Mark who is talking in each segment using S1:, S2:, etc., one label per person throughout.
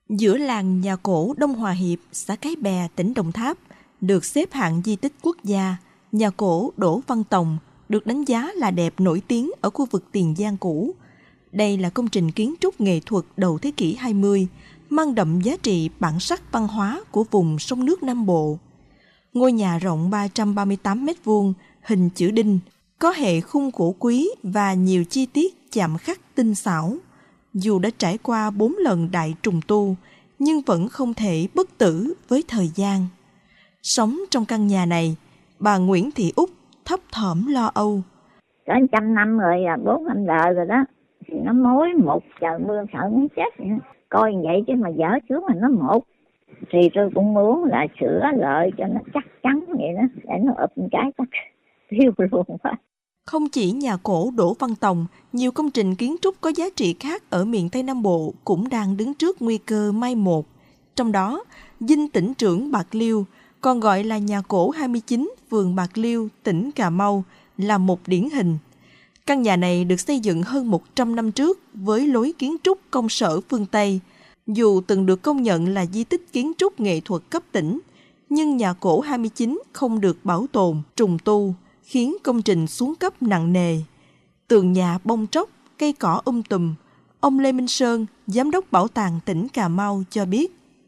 S1: Giữa làng nhà cổ Đông Hòa Hiệp, xã Cái Bè, tỉnh Đồng Tháp, được xếp hạng di tích quốc gia, nhà cổ Đỗ Văn Tòng được đánh giá là đẹp nổi tiếng ở khu vực Tiền Giang cũ. Đây là công trình kiến trúc nghệ thuật đầu thế kỷ 20, mang đậm giá trị bản sắc văn hóa của vùng sông nước Nam Bộ. Ngôi nhà rộng 338 m², hình chữ đinh, có hệ khung gỗ quý và nhiều chi tiết chạm khắc tinh xảo. Dù đã trải qua 4 lần đại trùng tu, nhưng vẫn không thể bất tử với thời gian. Sống trong căn nhà này, bà Nguyễn Thị Úc thấp thỏm lo âu.
S2: Có 100 năm rồi, 4-5 đời rồi đó. Thì nó mối một, trời mưa sợ muốn chết vậy. Coi vậy chứ mà dở xuống mà nó một. Thì tôi cũng muốn là sửa lại cho nó chắc chắn vậy đó, để nó ụp một cái chắc tiêu luôn quá.
S1: Không chỉ nhà cổ Đỗ Văn Tòng, nhiều công trình kiến trúc có giá trị khác ở miền Tây Nam Bộ cũng đang đứng trước nguy cơ mai một. Trong đó, dinh tỉnh trưởng Bạc Liêu, còn gọi là nhà cổ 29, phường Bạc Liêu, tỉnh Cà Mau, là một điển hình. Căn nhà này được xây dựng hơn 100 năm trước với lối kiến trúc công sở phương Tây. Dù từng được công nhận là di tích kiến trúc nghệ thuật cấp tỉnh, nhưng nhà cổ 29 không được bảo tồn, trùng tu, khiến công trình xuống cấp nặng nề. Tường nhà bong tróc, cây cỏ tùm. Ông Lê Minh Sơn, Giám đốc Bảo tàng tỉnh Cà Mau cho biết.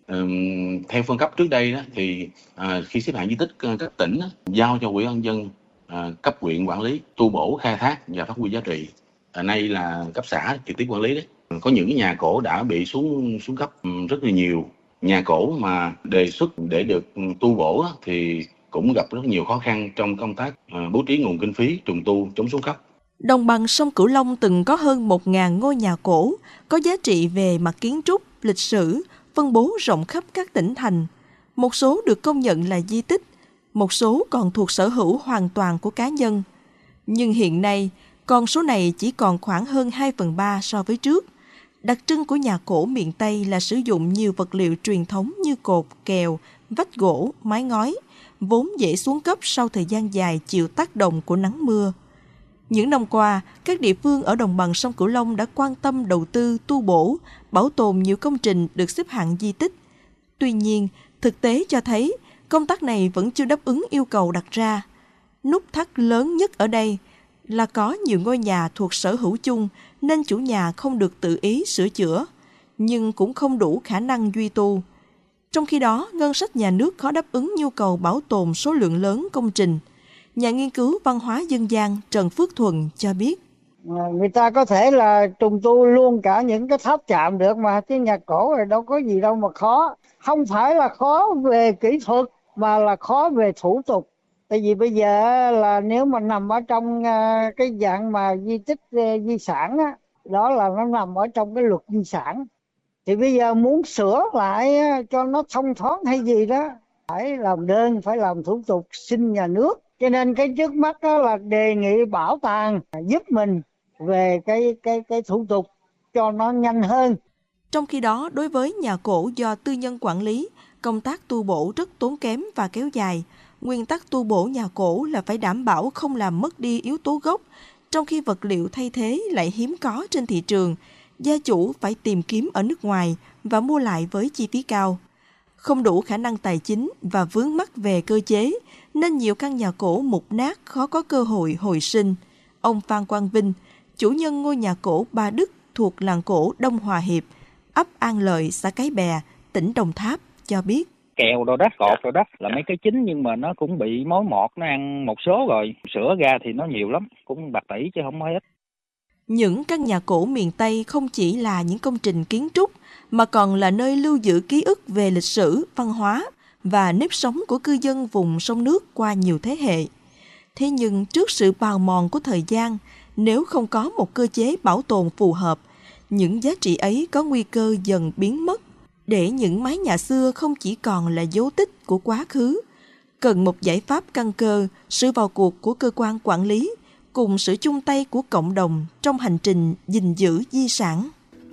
S3: Theo phân cấp trước đây đó, thì khi xếp hạng di tích cấp tỉnh giao cho Ủy ban nhân dân cấp huyện quản lý, tu bổ, khai thác và phát huy giá trị. Nay là cấp xã trực tiếp quản lý đấy. Có những cái nhà cổ đã bị xuống cấp rất là nhiều. Nhà cổ mà đề xuất để được tu bổ thì cũng gặp rất nhiều khó khăn trong công tác bố trí nguồn kinh phí trùng tu chống xuống cấp.
S1: Đồng bằng sông Cửu Long từng có hơn 1.000 ngôi nhà cổ, có giá trị về mặt kiến trúc, lịch sử, phân bố rộng khắp các tỉnh thành. Một số được công nhận là di tích, một số còn thuộc sở hữu hoàn toàn của cá nhân. Nhưng hiện nay, con số này chỉ còn khoảng hơn 2/3 so với trước. Đặc trưng của nhà cổ miền Tây là sử dụng nhiều vật liệu truyền thống như cột, kèo, vách gỗ, mái ngói, vốn dễ xuống cấp sau thời gian dài chịu tác động của nắng mưa. Những năm qua, các địa phương ở đồng bằng sông Cửu Long đã quan tâm đầu tư, tu bổ, bảo tồn nhiều công trình được xếp hạng di tích. Tuy nhiên, thực tế cho thấy công tác này vẫn chưa đáp ứng yêu cầu đặt ra. Nút thắt lớn nhất ở đây là có nhiều ngôi nhà thuộc sở hữu chung nên chủ nhà không được tự ý sửa chữa, nhưng cũng không đủ khả năng duy tu. Trong khi đó, ngân sách nhà nước khó đáp ứng nhu cầu bảo tồn số lượng lớn công trình. Nhà nghiên cứu văn hóa dân gian Trần Phước Thuần cho biết.
S4: Người ta có thể là trùng tu luôn cả những cái tháp chạm được mà, chứ nhà cổ rồi đâu có gì đâu mà khó. Không phải là khó về kỹ thuật mà là khó về thủ tục. Tại vì bây giờ là nếu mà nằm ở trong cái dạng mà di tích di sản á, đó là nó nằm ở trong cái luật di sản. Thì bây giờ muốn sửa lại cho nó thông thoáng hay gì đó, phải làm đơn, phải làm thủ tục xin nhà nước. Cho nên cái trước mắt đó là đề nghị bảo tàng giúp mình về cái thủ tục cho nó nhanh hơn.
S1: Trong khi đó, đối với nhà cổ do tư nhân quản lý, công tác tu bổ rất tốn kém và kéo dài. Nguyên tắc tu bổ nhà cổ là phải đảm bảo không làm mất đi yếu tố gốc, trong khi vật liệu thay thế lại hiếm có trên thị trường. Gia chủ phải tìm kiếm ở nước ngoài và mua lại với chi phí cao. Không đủ khả năng tài chính và vướng mắc về cơ chế, nên nhiều căn nhà cổ mục nát khó có cơ hội hồi sinh. Ông Phan Quang Vinh, chủ nhân ngôi nhà cổ Ba Đức thuộc làng cổ Đông Hòa Hiệp, ấp An Lợi, xã Cái Bè, tỉnh Đồng Tháp cho biết.
S5: Kèo đồ đất, cột đồ đất là mấy cái chính nhưng mà nó cũng bị mối mọt, nó ăn một số rồi. Sửa ra thì nó nhiều lắm, cũng bạc tỷ chứ không hết.
S1: Những căn nhà cổ miền Tây không chỉ là những công trình kiến trúc, mà còn là nơi lưu giữ ký ức về lịch sử, văn hóa và nếp sống của cư dân vùng sông nước qua nhiều thế hệ. Thế nhưng trước sự bào mòn của thời gian, nếu không có một cơ chế bảo tồn phù hợp, những giá trị ấy có nguy cơ dần biến mất, để những mái nhà xưa không chỉ còn là dấu tích của quá khứ. Cần một giải pháp căn cơ, sự vào cuộc của cơ quan quản lý, cùng sự chung tay của cộng đồng trong hành trình gìn giữ di sản.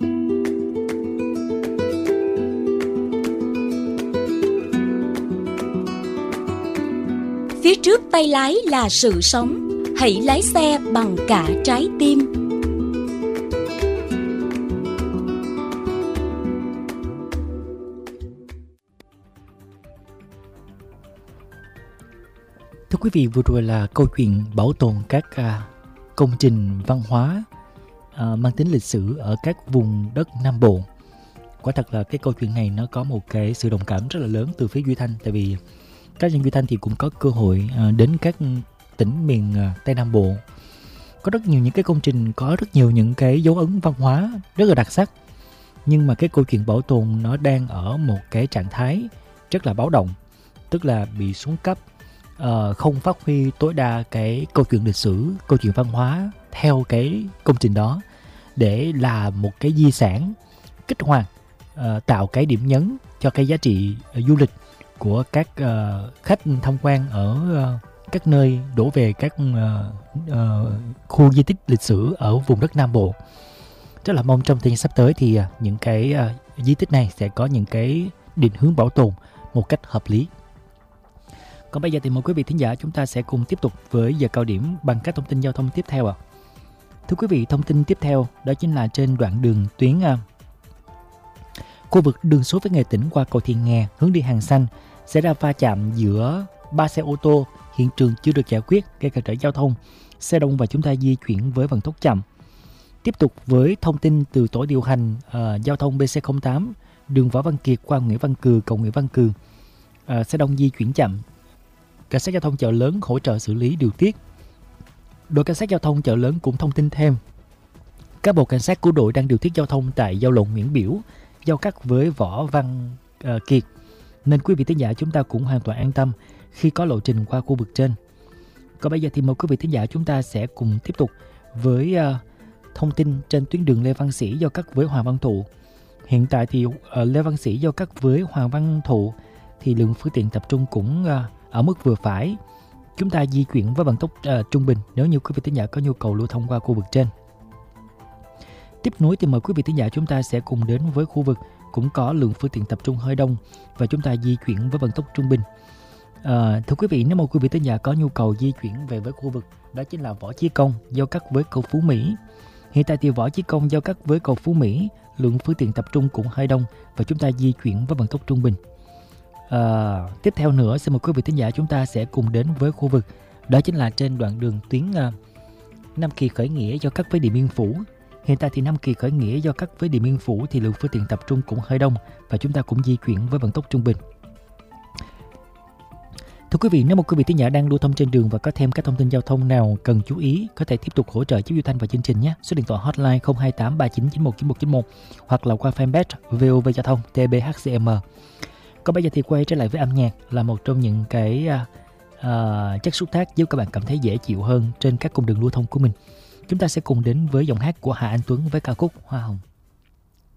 S6: Phía trước tay lái là sự sống, hãy lái xe bằng cả trái tim.
S7: Thưa quý vị, vừa rồi là câu chuyện bảo tồn các công trình văn hóa mang tính lịch sử ở các vùng đất Nam Bộ. Quả thật là cái câu chuyện này nó có một cái sự đồng cảm rất là lớn từ phía Duy Thanh, tại vì cá nhân Duy Thanh thì cũng có cơ hội đến các tỉnh miền Tây Nam Bộ. Có rất nhiều những cái công trình, có rất nhiều những cái dấu ấn văn hóa rất là đặc sắc. Nhưng mà cái câu chuyện bảo tồn nó đang ở một cái trạng thái rất là báo động, tức là bị xuống cấp, không phát huy tối đa cái câu chuyện lịch sử, câu chuyện văn hóa theo cái công trình đó để là một cái di sản kích hoạt, tạo cái điểm nhấn cho cái giá trị du lịch của các khách tham quan ở các nơi đổ về các khu di tích lịch sử ở vùng đất Nam Bộ. Rất là mong trong thời gian sắp tới thì những cái di tích này sẽ có những cái định hướng bảo tồn một cách hợp lý. Còn bây giờ thì mời quý vị thính giả chúng ta sẽ cùng tiếp tục với giờ cao điểm bằng các thông tin giao thông tiếp theo ạ. Thưa quý vị, thông tin tiếp theo đó chính là trên đoạn đường tuyến khu vực đường số với Nghệ Tĩnh qua cầu Thiền Nghè hướng đi Hàng Xanh xảy ra va chạm giữa 3 xe ô tô, hiện trường chưa được giải quyết gây cản trở giao thông, xe đông và chúng ta di chuyển với vận tốc chậm. Tiếp tục với thông tin từ tổ điều hành giao thông BC08 đường Võ Văn Kiệt qua Nguyễn Văn Cừ, cầu Nguyễn Văn Cừ, xe đông di chuyển chậm. Cảnh sát giao thông Chợ Lớn hỗ trợ xử lý điều tiết. Đội cảnh sát giao thông Chợ Lớn cũng thông tin thêm các bộ cảnh sát của đội đang điều tiết giao thông tại giao lộ Nguyễn Biểu giao cắt với Võ Văn Kiệt, nên quý vị thính giả chúng ta cũng hoàn toàn an tâm khi có lộ trình qua khu vực trên. Còn bây giờ thì mời quý vị thính giả chúng ta sẽ cùng tiếp tục với thông tin trên tuyến đường Lê Văn Sĩ giao cắt với Hoàng Văn Thụ. Hiện tại thì Lê Văn Sĩ giao cắt với Hoàng Văn Thụ thì lượng phương tiện tập trung cũng ở mức vừa phải. Chúng ta di chuyển với vận tốc trung bình nếu như quý vị thính giả có nhu cầu lưu thông qua khu vực trên. Tiếp nối thì mời quý vị thính giả chúng ta sẽ cùng đến với khu vực cũng có lượng phương tiện tập trung hơi đông và chúng ta di chuyển với vận tốc trung bình. Thưa quý vị, nếu mà quý vị thính giả có nhu cầu di chuyển về với khu vực đó chính là Võ Chí Công giao cắt với cầu Phú Mỹ. Hiện tại thì Võ Chí Công giao cắt với cầu Phú Mỹ, lượng phương tiện tập trung cũng hơi đông và chúng ta di chuyển với vận tốc trung bình. Tiếp theo nữa, xin mời quý vị thính giả chúng ta sẽ cùng đến với khu vực đó chính là trên đoạn đường tuyến Nam Kỳ Khởi Nghĩa giao cắt với Điện Biên Phủ. Hiện tại thì Nam Kỳ Khởi Nghĩa giao cắt với Điện Biên Phủ thì lượng phương tiện tập trung cũng hơi đông và chúng ta cũng di chuyển với vận tốc trung bình. Thưa quý vị, nếu một quý vị thính giả đang lưu thông trên đường và có thêm các thông tin giao thông nào cần chú ý, có thể tiếp tục hỗ trợ giúp Duy Thanh và chương trình nhé. Số điện thoại hotline 028 3991 9191 hoặc là qua fanpage VOV Giao thông TBHCM. Còn bây giờ thì quay trở lại với âm nhạc là một trong những cái chất xúc tác giúp các bạn cảm thấy dễ chịu hơn trên các cung đường lưu thông của mình. Chúng ta sẽ cùng đến với giọng hát của Hà Anh Tuấn với ca khúc Hoa Hồng.